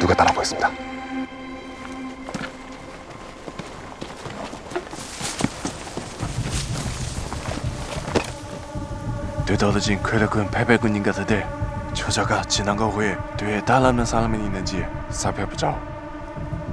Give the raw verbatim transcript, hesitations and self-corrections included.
누가 따라보겠습니다. 되떨어진 괴력은 패배군인 같은데 저자가 지나간 후에 뒤에 따라하는 사람이 있는지 살펴보자.